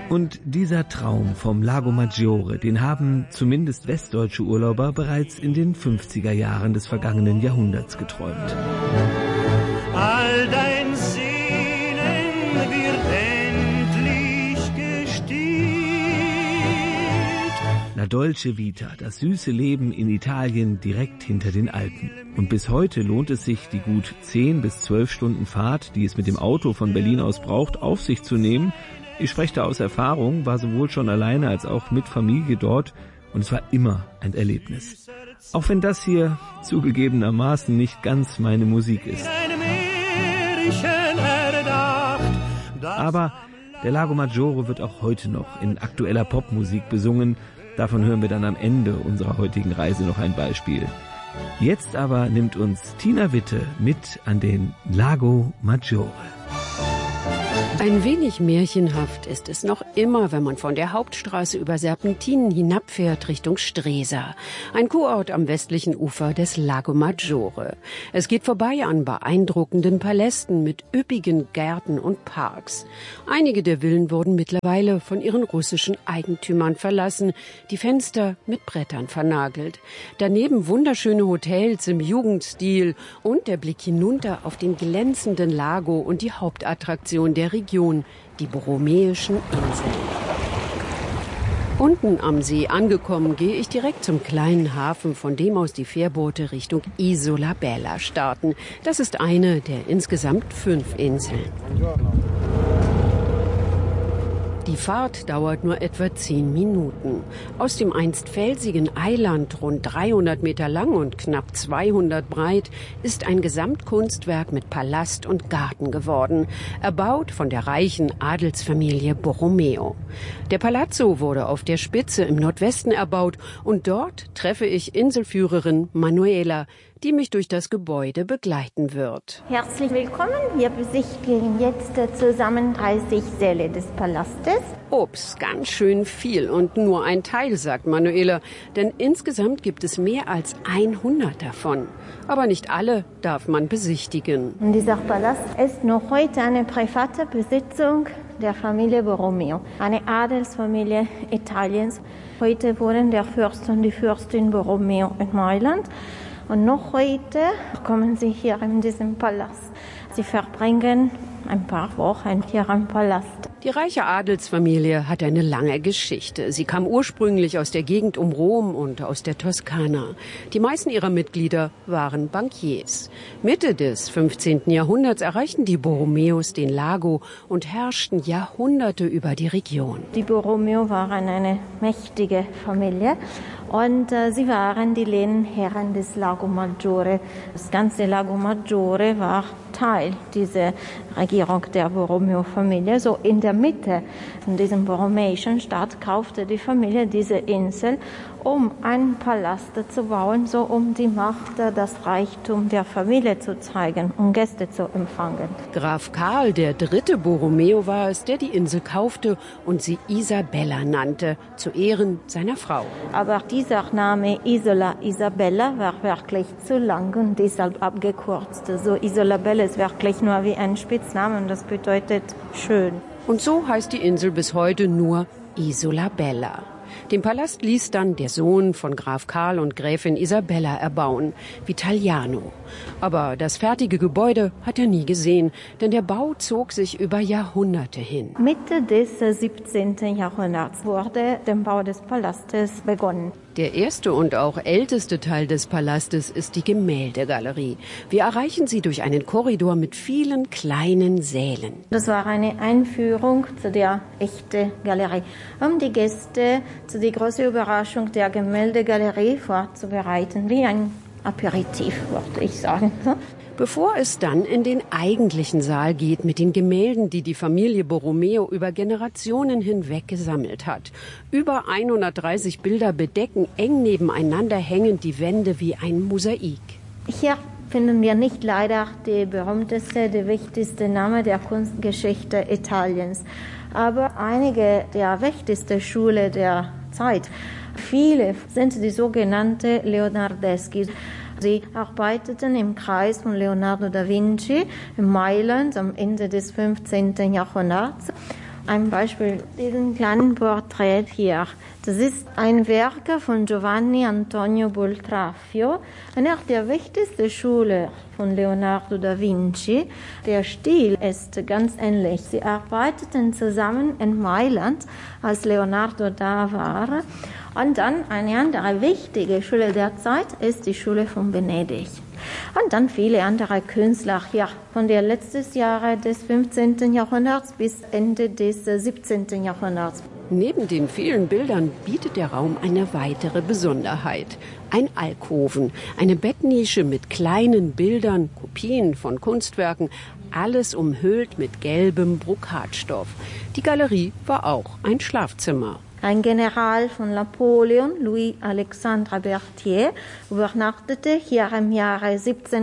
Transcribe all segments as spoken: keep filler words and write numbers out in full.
Und dieser Traum vom Lago Maggiore, den haben zumindest westdeutsche Urlauber bereits in den fünfziger Jahren des vergangenen Jahrhunderts geträumt. All dein Sehnen wird endlich gestillt. La Dolce Vita, das süße Leben in Italien direkt hinter den Alpen. Und bis heute lohnt es sich, die gut zehn bis zwölf Stunden Fahrt, die es mit dem Auto von Berlin aus braucht, auf sich zu nehmen. Ich spreche da aus Erfahrung, war sowohl schon alleine als auch mit Familie dort und es war immer ein Erlebnis. Auch wenn das hier zugegebenermaßen nicht ganz meine Musik ist. Aber der Lago Maggiore wird auch heute noch in aktueller Popmusik besungen. Davon hören wir dann am Ende unserer heutigen Reise noch ein Beispiel. Jetzt aber nimmt uns Tina Witte mit an den Lago Maggiore. Ein wenig märchenhaft ist es noch immer, wenn man von der Hauptstraße über Serpentinen hinabfährt Richtung Stresa, ein Kurort am westlichen Ufer des Lago Maggiore. Es geht vorbei an beeindruckenden Palästen mit üppigen Gärten und Parks. Einige der Villen wurden mittlerweile von ihren russischen Eigentümern verlassen, die Fenster mit Brettern vernagelt. Daneben wunderschöne Hotels im Jugendstil und der Blick hinunter auf den glänzenden Lago und die Hauptattraktion der Region, die Borromäischen Inseln. Unten am See angekommen, gehe ich direkt zum kleinen Hafen, von dem aus die Fährboote Richtung Isola Bella starten. Das ist eine der insgesamt fünf Inseln. Die Fahrt dauert nur etwa zehn Minuten. Aus dem einst felsigen Eiland, rund dreihundert Meter lang und knapp zweihundert breit, ist ein Gesamtkunstwerk mit Palast und Garten geworden, erbaut von der reichen Adelsfamilie Borromeo. Der Palazzo wurde auf der Spitze im Nordwesten erbaut und dort treffe ich Inselführerin Manuela, die mich durch das Gebäude begleiten wird. Herzlich willkommen. Wir besichtigen jetzt zusammen dreißig Säle des Palastes. Ups, ganz schön viel und nur ein Teil, sagt Manuela, denn insgesamt gibt es mehr als hundert davon. Aber nicht alle darf man besichtigen. Und dieser Palast ist noch heute eine private Besitzung der Familie Borromeo, eine Adelsfamilie Italiens. Heute wohnen der Fürst und die Fürstin Borromeo in Mailand. Und noch heute kommen sie hier in diesem Palast. Sie verbringen ein paar Wochen hier im Palast. Die reiche Adelsfamilie hat eine lange Geschichte. Sie kam ursprünglich aus der Gegend um Rom und aus der Toskana. Die meisten ihrer Mitglieder waren Bankiers. Mitte des fünfzehnten Jahrhunderts erreichten die Borromeos den Lago und herrschten Jahrhunderte über die Region. Die Borromeo waren eine mächtige Familie. Und äh, sie waren die Lehnsherren des Lago Maggiore. Das ganze Lago Maggiore war Teil dieser Regierung der Borromeo-Familie. So in der Mitte von diesem borromäischen Staat kaufte die Familie diese Insel, um einen Palast zu bauen, so um die Macht, das Reichtum der Familie zu zeigen und Gäste zu empfangen. Graf Karl, der dritte Borromeo, war es, der die Insel kaufte und sie Isabella nannte, zu Ehren seiner Frau. Aber dieser Name Isola Isabella war wirklich zu lang und deshalb abgekürzt. So Isola Bella ist wirklich nur wie ein Spitzname und das bedeutet schön. Und so heißt die Insel bis heute nur Isola Bella. Den Palast ließ dann der Sohn von Graf Karl und Gräfin Isabella erbauen, Vitaliano. Aber das fertige Gebäude hat er nie gesehen, denn der Bau zog sich über Jahrhunderte hin. Mitte des siebzehnten Jahrhunderts wurde der Bau des Palastes begonnen. Der erste und auch älteste Teil des Palastes ist die Gemäldegalerie. Wir erreichen sie durch einen Korridor mit vielen kleinen Sälen. Das war eine Einführung zu der echten Galerie, um die Gäste zu der großen Überraschung der Gemäldegalerie vorzubereiten, wie ein Aperitif, würde ich sagen. Bevor es dann in den eigentlichen Saal geht mit den Gemälden, die die Familie Borromeo über Generationen hinweg gesammelt hat. Über hundertdreißig Bilder bedecken eng nebeneinander hängend die Wände wie ein Mosaik. Hier finden wir nicht leider die berühmteste, die wichtigste Name der Kunstgeschichte Italiens, aber einige der wichtigsten Schulen der Zeit. Viele sind die sogenannten Leonardeschi. Sie arbeiteten im Kreis von Leonardo da Vinci in Mailand am Ende des fünfzehnten Jahrhunderts. Ein Beispiel, diesen kleinen Porträt hier. Das ist ein Werk von Giovanni Antonio Boltraffio, einer der wichtigsten Schüler von Leonardo da Vinci. Der Stil ist ganz ähnlich. Sie arbeiteten zusammen in Mailand, als Leonardo da war. Und dann eine andere wichtige Schule der Zeit ist die Schule von Venedig. Und dann viele andere Künstler hier von der letzten Jahre des fünfzehnten Jahrhunderts bis Ende des siebzehnten Jahrhunderts. Neben den vielen Bildern bietet der Raum eine weitere Besonderheit. Ein Alkoven, eine Bettnische mit kleinen Bildern, Kopien von Kunstwerken, alles umhüllt mit gelbem Brokatstoff. Die Galerie war auch ein Schlafzimmer. Ein General von Napoleon, Louis-Alexandre Berthier, übernachtete hier im Jahre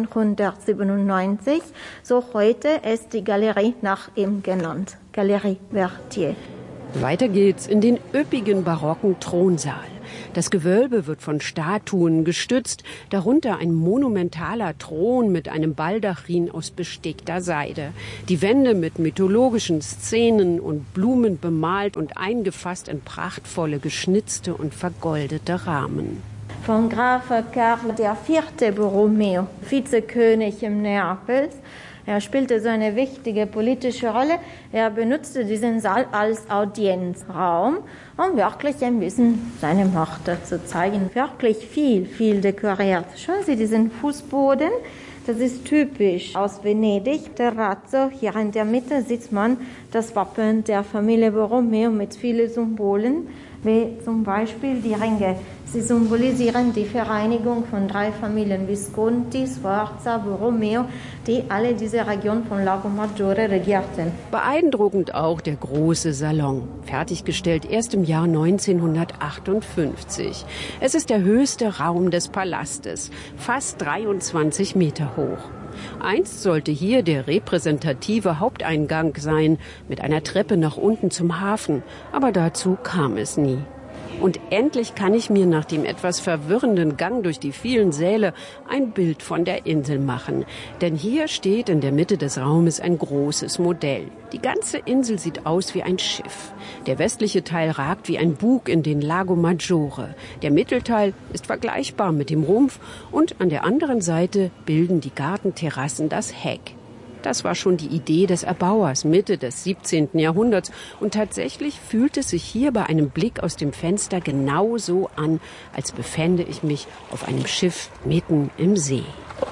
siebzehnhundertsiebenundneunzig. So heute ist die Galerie nach ihm genannt, Galerie Berthier. Weiter geht's in den üppigen barocken Thronsaal. Das Gewölbe wird von Statuen gestützt, darunter ein monumentaler Thron mit einem Baldachin aus bestickter Seide. Die Wände mit mythologischen Szenen und Blumen bemalt und eingefasst in prachtvolle, geschnitzte und vergoldete Rahmen. Von Graf Karl der Vierte Borromeo, Vizekönig im Neapels. Er spielte so eine wichtige politische Rolle. Er benutzte diesen Saal als Audienzraum, um wirklich ein bisschen seine Macht zu zeigen. Wirklich viel, viel dekoriert. Schauen Sie diesen Fußboden. Das ist typisch aus Venedig. Der Terrazzo, hier in der Mitte sieht man das Wappen der Familie Borromeo mit vielen Symbolen, wie zum Beispiel die Ringe. Sie symbolisieren die Vereinigung von drei Familien Visconti, Sforza, Borromeo, die alle diese Region von Lago Maggiore regierten. Beeindruckend auch der große Salon, fertiggestellt erst im Jahr neunzehnhundertachtundfünfzig. Es ist der höchste Raum des Palastes, fast dreiundzwanzig Meter hoch. Einst sollte hier der repräsentative Haupteingang sein, mit einer Treppe nach unten zum Hafen, aber dazu kam es nie. Und endlich kann ich mir nach dem etwas verwirrenden Gang durch die vielen Säle ein Bild von der Insel machen. Denn hier steht in der Mitte des Raumes ein großes Modell. Die ganze Insel sieht aus wie ein Schiff. Der westliche Teil ragt wie ein Bug in den Lago Maggiore. Der Mittelteil ist vergleichbar mit dem Rumpf und an der anderen Seite bilden die Gartenterrassen das Heck. Das war schon die Idee des Erbauers Mitte des siebzehnten Jahrhunderts. Und tatsächlich fühlt es sich hier bei einem Blick aus dem Fenster genau so an, als befände ich mich auf einem Schiff mitten im See.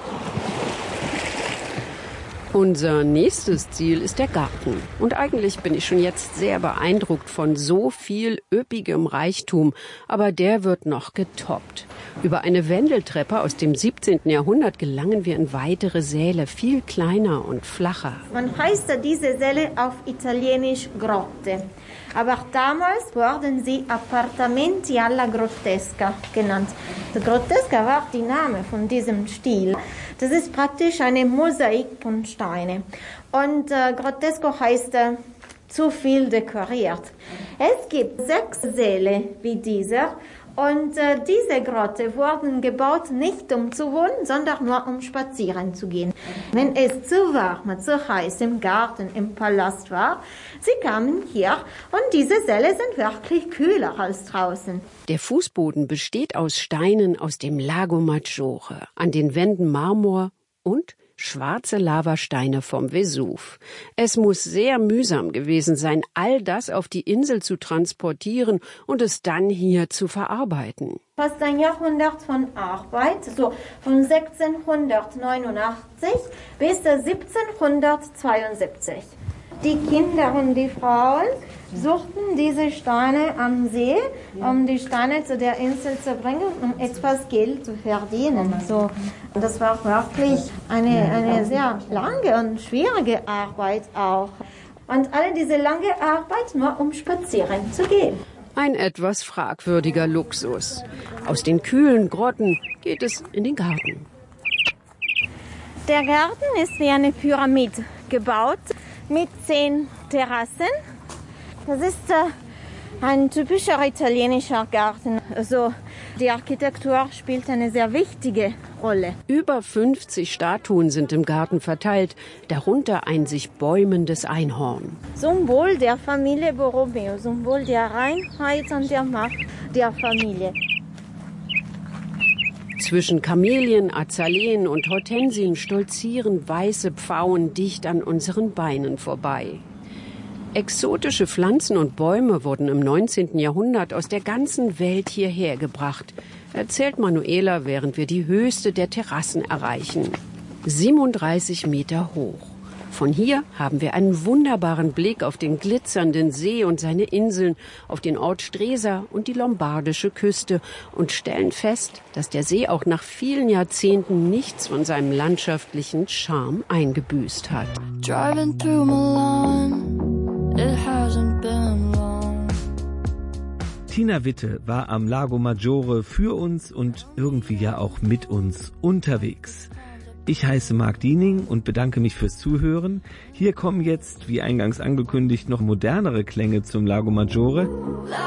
Unser nächstes Ziel ist der Garten. Und eigentlich bin ich schon jetzt sehr beeindruckt von so viel üppigem Reichtum. Aber der wird noch getoppt. Über eine Wendeltreppe aus dem siebzehnten Jahrhundert gelangen wir in weitere Säle, viel kleiner und flacher. Man heißt diese Säle auf Italienisch Grotte. Aber damals wurden sie Appartamenti alla Grottesca genannt. Die Grottesca war der Name von diesem Stil. Das ist praktisch eine Mosaik von Steinen. Und äh, Grottesco heißt äh, zu viel dekoriert. Es gibt sechs Säle wie dieser. Und äh, diese Grotte wurden gebaut, nicht um zu wohnen, sondern nur um spazieren zu gehen. Wenn es zu warm, zu heiß im Garten, im Palast war, sie kamen hier und diese Säle sind wirklich kühler als draußen. Der Fußboden besteht aus Steinen aus dem Lago Maggiore, an den Wänden Marmor und schwarze Lavasteine vom Vesuv. Es muss sehr mühsam gewesen sein, all das auf die Insel zu transportieren und es dann hier zu verarbeiten. Fast ein Jahrhundert von Arbeit, so von sechzehnhundertneunundachtzig bis siebzehnhundertzweiundsiebzig. Die Kinder und die Frauen suchten diese Steine am See, um die Steine zu der Insel zu bringen, um etwas Geld zu verdienen. So, das war wirklich eine, eine sehr lange und schwierige Arbeit auch. Und alle diese lange Arbeit nur um spazieren zu gehen. Ein etwas fragwürdiger Luxus. Aus den kühlen Grotten geht es in den Garten. Der Garten ist wie eine Pyramide gebaut mit zehn Terrassen. Das ist äh, Ein typischer italienischer Garten. Also die Architektur spielt eine sehr wichtige Rolle. Über fünfzig Statuen sind im Garten verteilt, darunter ein sich bäumendes Einhorn. Symbol der Familie Borromeo, Symbol der Reinheit und der Macht der Familie. Zwischen Kamelien, Azaleen und Hortensien stolzieren weiße Pfauen dicht an unseren Beinen vorbei. Exotische Pflanzen und Bäume wurden im neunzehnten Jahrhundert aus der ganzen Welt hierher gebracht, erzählt Manuela, während wir die höchste der Terrassen erreichen. siebenunddreißig Meter hoch. Von hier haben wir einen wunderbaren Blick auf den glitzernden See und seine Inseln, auf den Ort Stresa und die lombardische Küste und stellen fest, dass der See auch nach vielen Jahrzehnten nichts von seinem landschaftlichen Charme eingebüßt hat. Driving through Milan, it hasn't been long. Tina Witte war am Lago Maggiore für uns und irgendwie ja auch mit uns unterwegs. Ich heiße Marc Diening und bedanke mich fürs Zuhören. Hier kommen jetzt, wie eingangs angekündigt, noch modernere Klänge zum Lago Maggiore.